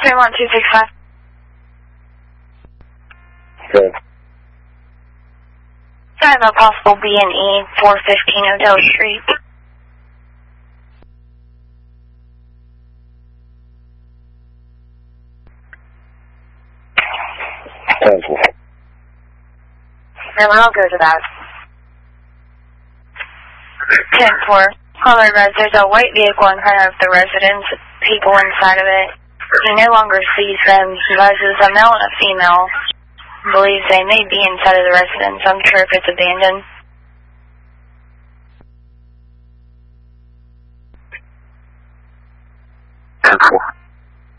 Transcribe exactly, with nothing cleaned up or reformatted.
Fremont two six five. Good. Sorry about possible B and E, four fifteen Odell Street. Thank you. And I'll go to that. ten four. Caller Res, there's a white vehicle in front of the residence, people inside of it. He no longer sees them. He advises a male and a female. Believes they may be inside of the residence. I'm sure if it's abandoned. ten four.